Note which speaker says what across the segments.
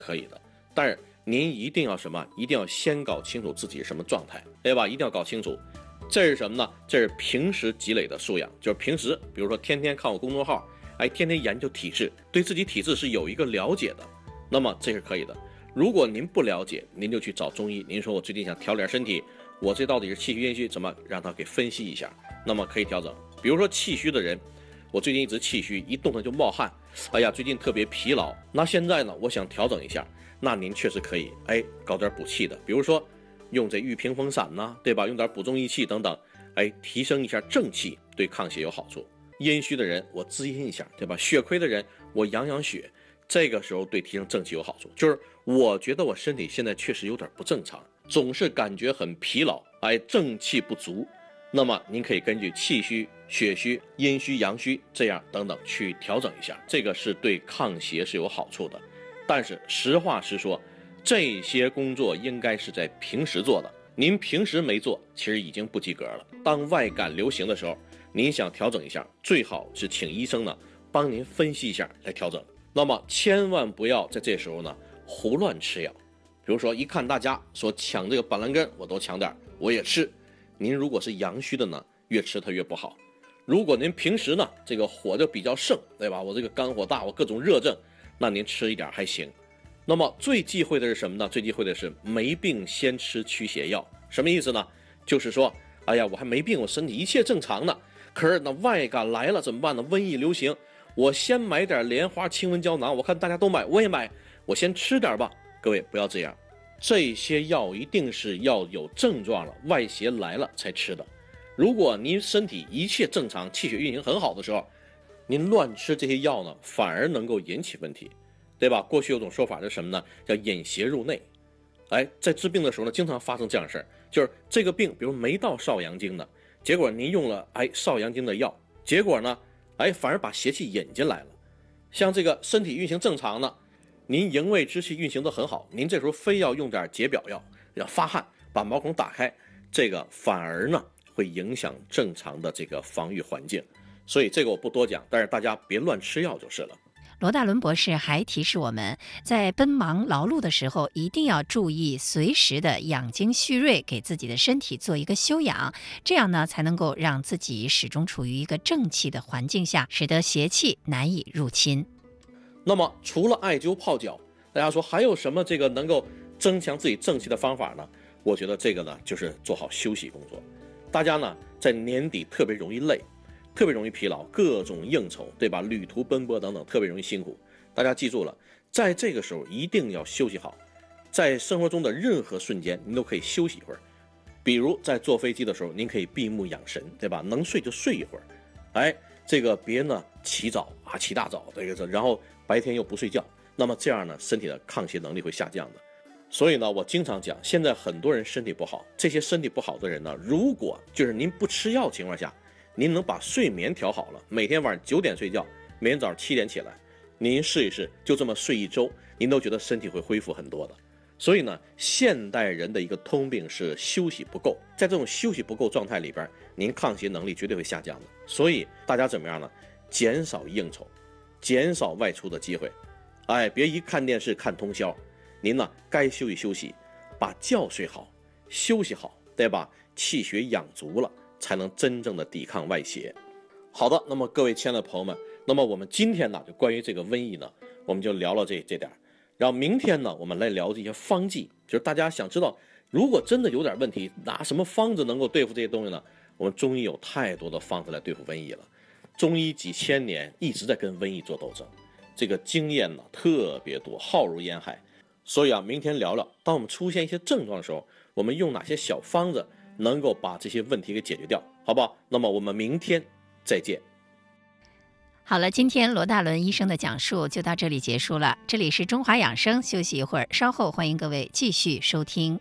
Speaker 1: 可以的。但是您一定要什么？一定要先搞清楚自己是什么状态，对吧？一定要搞清楚，这是什么呢？这是平时积累的素养，就是平时，比如说天天看我公众号，天天研究体质，对自己体质是有一个了解的，那么这是可以的。如果您不了解，您就去找中医，您说我最近想调点身体，我这到底是气虚阴虚，怎么让他给分析一下，那么可以调整。比如说气虚的人，我最近一直气虚，一动它就冒汗，最近特别疲劳，那现在呢，我想调整一下，那您确实可以搞点补气的，比如说用这玉屏风散呐，对吧？用点补中益气等等，提升一下正气，对抗血有好处。阴虚的人我滋阴一下，对吧？血亏的人我养养血，这个时候对提升正气有好处。就是我觉得我身体现在确实有点不正常，总是感觉很疲劳，正气不足，那么您可以根据气虚、血虚、阴虚、阳虚这样等等去调整一下，这个是对抗邪是有好处的。但是实话实说，这些工作应该是在平时做的，您平时没做，其实已经不及格了。当外感流行的时候，您想调整一下，最好是请医生呢帮您分析一下来调整。那么千万不要在这时候呢胡乱吃药，比如说一看大家说抢这个板蓝根，我都抢点，我也吃。您如果是阳虚的呢，越吃它越不好。如果您平时呢这个火就比较盛，对吧？我这个肝火大，我各种热症，那您吃一点还行。那么最忌讳的是什么呢？最忌讳的是没病先吃驱邪药。什么意思呢？就是说，我还没病，我身体一切正常呢，可是那外感来了怎么办呢？瘟疫流行，我先买点莲花清瘟胶囊，我看大家都买，我也买，我先吃点吧。各位不要这样，这些药一定是要有症状了，外邪来了才吃的。如果您身体一切正常，气血运行很好的时候，您乱吃这些药呢，反而能够引起问题，对吧？过去有种说法是什么呢？叫引邪入内。在治病的时候呢，经常发生这样的事儿，就是这个病，比如没到少阳经呢，结果您用了少阳经的药，结果呢，反而把邪气引进来了。像这个身体运行正常呢，您营卫之气运行得很好，您这时候非要用点解表药，要发汗把毛孔打开，这个反而呢会影响正常的这个防御环境。所以这个我不多讲，但是大家别乱吃药就是了。
Speaker 2: 罗大伦博士还提示我们，在奔忙劳碌的时候，一定要注意随时的养精蓄锐，给自己的身体做一个休养，这样呢，才能够让自己始终处于一个正气的环境下，使得邪气难以入侵。
Speaker 1: 那么除了艾灸泡脚，大家说还有什么这个能够增强自己正气的方法呢？我觉得这个呢，就是做好休息工作。大家呢在年底特别容易累，特别容易疲劳，各种应酬，对吧？旅途奔波等等，特别容易辛苦。大家记住了，在这个时候一定要休息好，在生活中的任何瞬间，您都可以休息一会儿。比如在坐飞机的时候，您可以闭目养神，对吧？能睡就睡一会儿，这个别呢起早起大早，然后白天又不睡觉，那么这样呢，身体的抗邪能力会下降的。所以呢，我经常讲，现在很多人身体不好，这些身体不好的人呢，如果就是您不吃药情况下，您能把睡眠调好了，每天晚上9点睡觉，每天早上7点起来，您试一试，就这么睡一周，您都觉得身体会恢复很多的。所以呢，现代人的一个通病是休息不够，在这种休息不够状态里边，您抗邪能力绝对会下降的。所以大家怎么样呢？减少应酬，减少外出的机会，别一看电视看通宵。您呢，该休息休息，把觉睡好，休息好，对吧？气血养足了，才能真正的抵抗外邪。好的，那么各位亲爱的朋友们，那么我们今天呢，就关于这个瘟疫呢，我们就聊了这点。然后明天呢，我们来聊这些方剂，就是大家想知道，如果真的有点问题，拿什么方子能够对付这些东西呢？我们中医有太多的方子来对付瘟疫了，中医几千年一直在跟瘟疫做斗争，这个经验呢特别多，浩如烟海。所以明天聊聊，当我们出现一些症状的时候，我们用哪些小方子能够把这些问题给解决掉，好不好？那么我们明天再见。
Speaker 2: 好了，今天罗大伦医生的讲述就到这里结束了。这里是中华养生，休息一会儿，稍后欢迎各位继续收听。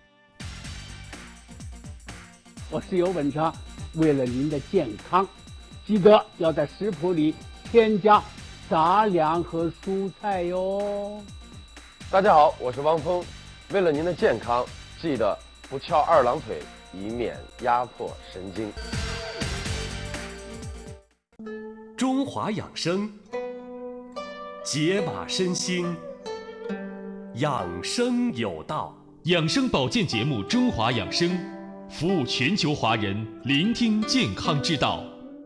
Speaker 3: 我是尤文强，为了您的健康，记得要在食谱里添加杂粮和蔬菜哟。
Speaker 4: 大家好，我是汪峰，为了您的健康，记得不翘二郎腿，以免压迫神经。
Speaker 5: 中华养生，解码身心， 养生有道。
Speaker 6: 养生保健节目《中华养生》，服务全球华人，聆听健康之道。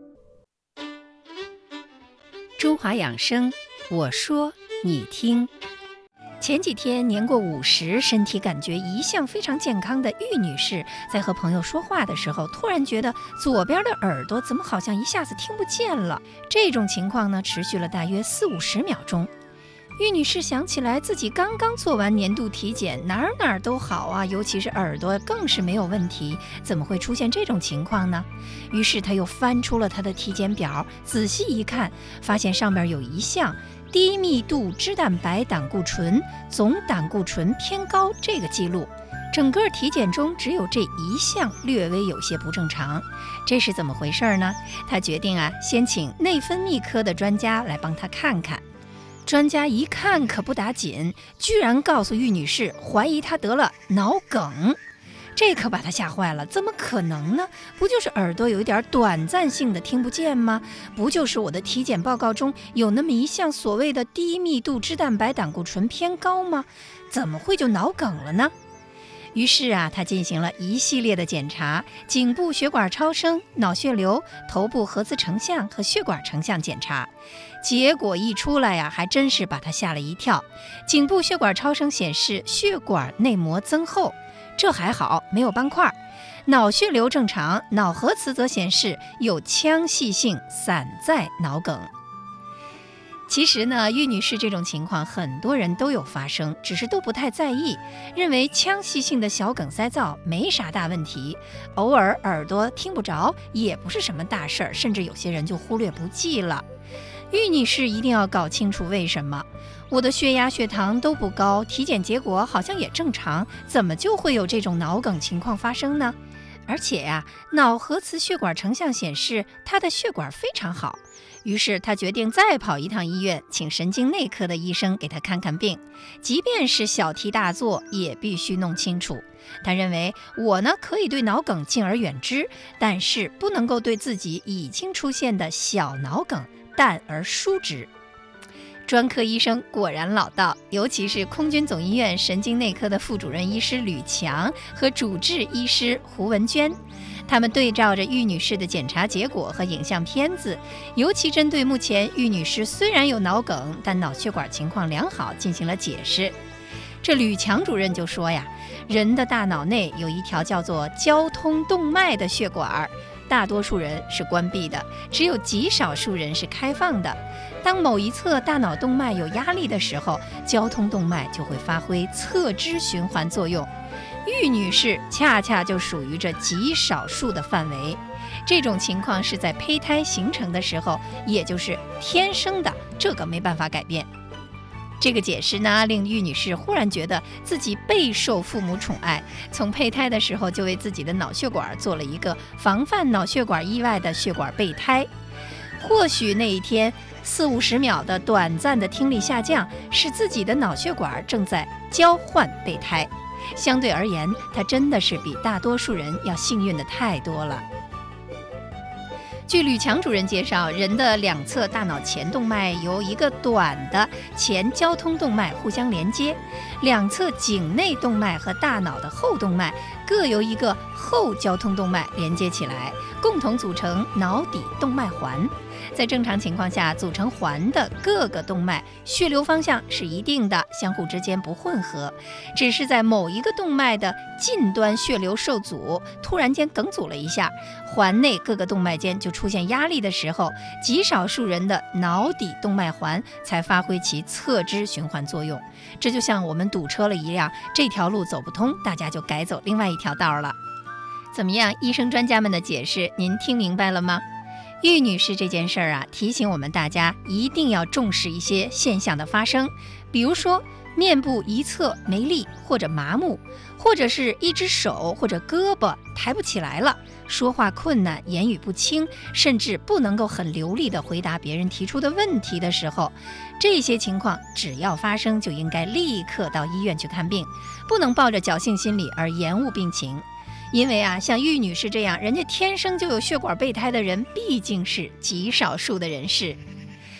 Speaker 2: 中华养生，我说你听。前几天年过50，身体感觉一向非常健康的玉女士，在和朋友说话的时候，突然觉得左边的耳朵怎么好像一下子听不见了。这种情况呢，持续了大约40-50秒钟。玉女士想起来自己刚刚做完年度体检，哪儿都好啊，尤其是耳朵更是没有问题，怎么会出现这种情况呢？于是她又翻出了她的体检表，仔细一看，发现上面有一项低密度脂蛋白胆固醇总胆固醇偏高这个记录，整个体检中只有这一项略微有些不正常，这是怎么回事呢？她决定先请内分泌科的专家来帮她看看。专家一看可不打紧，居然告诉玉女士怀疑她得了脑梗，这可把她吓坏了。怎么可能呢？不就是耳朵有一点短暂性的听不见吗？不就是我的体检报告中有那么一项所谓的低密度脂蛋白胆固醇偏高吗？怎么会就脑梗了呢？于是他进行了一系列的检查，颈部血管超声、脑血流、头部核磁成像和血管成像检查。结果一出来还真是把他吓了一跳。颈部血管超声显示血管内膜增厚，这还好，没有斑块。脑血流正常，脑核磁则显示有腔隙性散在脑梗。其实呢，玉女士这种情况很多人都有发生，只是都不太在意，认为腔隙性的小梗塞灶没啥大问题，偶尔耳朵听不着也不是什么大事儿，甚至有些人就忽略不计了。玉女士一定要搞清楚为什么。我的血压血糖都不高，体检结果好像也正常，怎么就会有这种脑梗情况发生呢？而且脑核磁血管成像显示她的血管非常好。于是他决定再跑一趟医院，请神经内科的医生给他看看病，即便是小题大做也必须弄清楚。他认为我呢可以对脑梗敬而远之，但是不能够对自己已经出现的小脑梗淡而疏之。专科医生果然老道，尤其是空军总医院神经内科的副主任医师吕强和主治医师胡文娟，他们对照着玉女士的检查结果和影像片子，尤其针对目前玉女士虽然有脑梗，但脑血管情况良好进行了解释。这吕强主任就说人的大脑内有一条叫做交通动脉的血管，大多数人是关闭的，只有极少数人是开放的。当某一侧大脑动脉有压力的时候，交通动脉就会发挥侧支循环作用。玉女士恰恰就属于这极少数的范围，这种情况是在胚胎形成的时候，也就是天生的，这个没办法改变。这个解释呢，令玉女士忽然觉得自己备受父母宠爱，从胚胎的时候就为自己的脑血管做了一个防范脑血管意外的血管备胎。或许那一天40-50秒的短暂的听力下降，是自己的脑血管正在交换备胎。相对而言，她真的是比大多数人要幸运的太多了。据吕强主任介绍，人的两侧大脑前动脉由一个短的前交通动脉互相连接，两侧颈内动脉和大脑的后动脉各由一个后交通动脉连接起来，共同组成脑底动脉环。在正常情况下，组成环的各个动脉血流方向是一定的，相互之间不混合，只是在某一个动脉的近端血流受阻，突然间梗阻了一下，环内各个动脉间就出现压力的时候，极少数人的脑底动脉环才发挥其侧支循环作用。这就像我们堵车了一样，这条路走不通，大家就改走另外一条道了。怎么样，医生专家们的解释您听明白了吗？玉女士这件事儿提醒我们大家一定要重视一些现象的发生，比如说面部一侧没力或者麻木，或者是一只手或者胳膊抬不起来了，说话困难，言语不清，甚至不能够很流利地回答别人提出的问题的时候，这些情况只要发生就应该立刻到医院去看病，不能抱着侥幸心理而延误病情。因为像玉女士这样人家天生就有血管备胎的人毕竟是极少数的人士。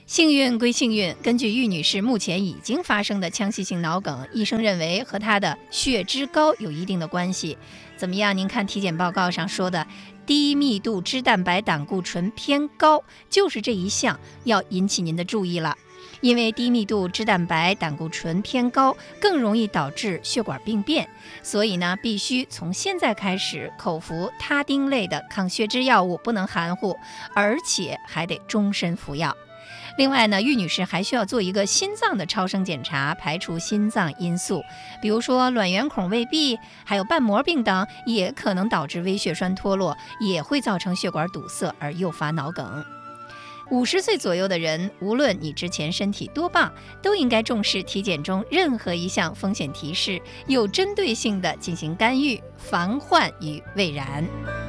Speaker 2: 幸运归幸运，根据玉女士目前已经发生的腔隙性脑梗，医生认为和她的血脂高有一定的关系。怎么样？您看体检报告上说的低密度脂蛋白胆固醇偏高，就是这一项要引起您的注意了。因为低密度脂蛋白胆固醇偏高更容易导致血管病变，所以呢，必须从现在开始口服他汀类的抗血脂药物，不能含糊，而且还得终身服药。另外呢，玉女士还需要做一个心脏的超声检查，排除心脏因素，比如说卵圆孔未闭，还有瓣膜病等，也可能导致微血栓脱落，也会造成血管堵塞而诱发脑梗。50岁左右的人，无论你之前身体多棒，都应该重视体检中任何一项风险提示，有针对性的进行干预，防患于未然。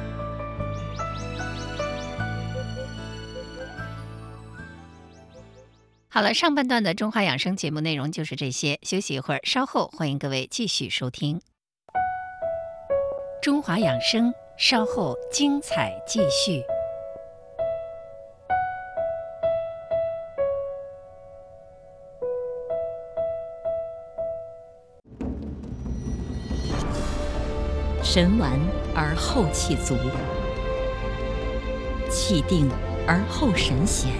Speaker 2: 好了，上半段的中华养生节目内容就是这些，休息一会儿，稍后欢迎各位继续收听。中华养生，稍后精彩继续。
Speaker 7: 神完而后气足，气定而后神闲。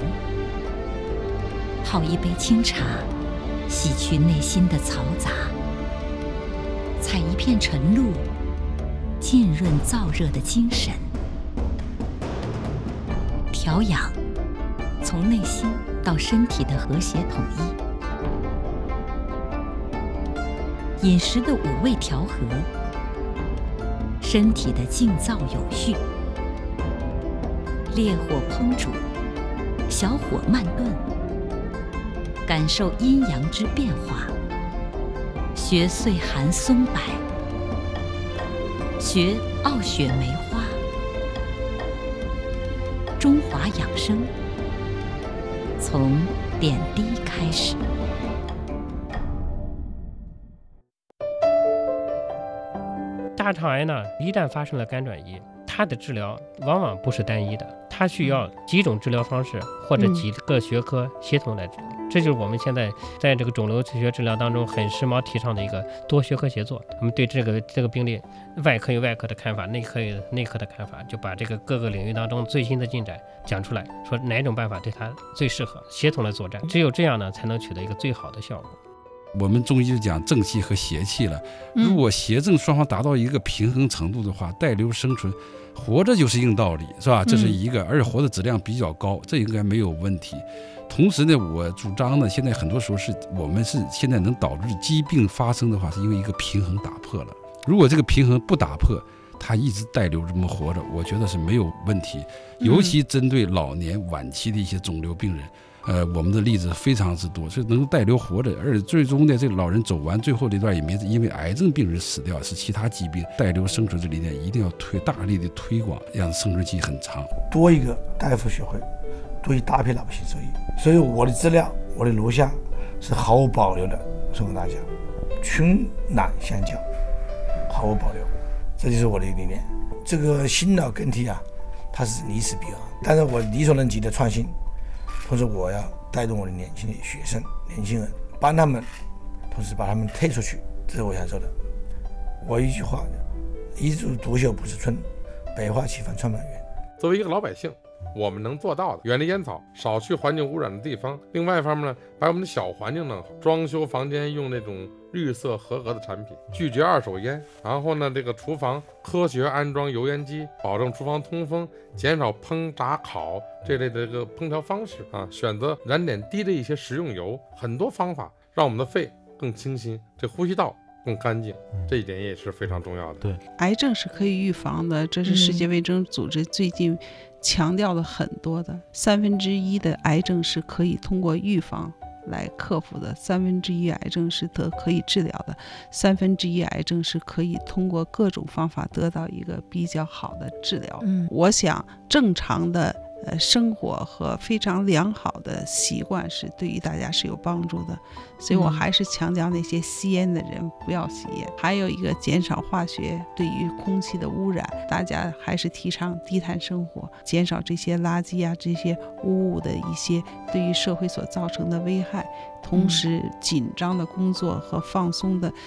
Speaker 7: 泡一杯清茶，洗去内心的嘈杂；采一片晨露，浸润燥热的精神。调养，从内心到身体的和谐统一。饮食的五味调和，身体的静躁有序。烈火烹煮，小火慢炖，感受阴阳之变化，学岁寒松柏，学傲雪梅花。中华养生，从点滴开始。
Speaker 8: 大肠癌呢，一旦发生了肝转移，它的治疗往往不是单一的，它需要几种治疗方式或者几个学科协同来治疗。这就是我们现在在这个肿瘤学治疗当中很时髦提倡的一个多学科协作。我们对这个病例，外科有外科的看法，内科有内科的看法，就把这个各个领域当中最新的进展讲出来，说哪种办法对它最适合，协同来作战。只有这样呢，才能取得一个最好的效果。
Speaker 9: 我们中医就讲正气和邪气了，如果邪正双方达到一个平衡程度的话，带瘤生存，活着就是硬道理，是吧？这是一个，而且活的质量比较高，这应该没有问题。同时呢，我主张呢，现在很多时候我们现在能导致疾病发生的话，是因为一个平衡打破了。如果这个平衡不打破，它一直带瘤这么活着，我觉得是没有问题。尤其针对老年晚期的一些肿瘤病人。我们的例子非常之多，所以能带瘤活着，而且最终呢，这个老人走完最后这段也没因为癌症病人死掉，是其他疾病。带瘤生存这理念一定要大力的推广，让生存期很长。
Speaker 10: 多一个大夫学会，多一大批老百姓受益。所以我的资料，我的录像是毫无保留的送给大家，群难相交，毫无保留，这就是我的理念。这个心脑更替啊，它是离死必然，但是我力所能及的创新。同时我要带动我的年轻的学生年轻人，帮他们，同时把他们推出去，这是我想说的。我一句话，一枝独秀不是春，百花齐放创办园。
Speaker 11: 作为一个老百姓，我们能做到的，远离烟草，少去环境污染的地方。另外一方面呢，把我们的小环境弄好，装修房间用那种绿色合格的产品，拒绝二手烟。然后呢，这个厨房科学安装油烟机，保证厨房通风，减少烹炸烤这类的这个烹调方式啊，选择燃点低的一些食用油，很多方法让我们的肺更清新，这呼吸道更干净，这一点也是非常重要的。
Speaker 12: 对，癌症是可以预防的，这是世界卫生组织最近强调了很多的，1/3的癌症是可以通过预防来克服的，1/3癌症是可以治疗的，1/3癌症是可以通过各种方法得到一个比较好的治疗。我想正常的生活和非常良好的习惯是对于大家是有帮助的。所以我还是强调那些吸烟的人不要吸烟。还有一个减少化学对于空气的污染，大家还是提倡低碳生活，减少这些垃圾啊这些污物的一些对于社会所造成的危害。同时紧张的工作和放松的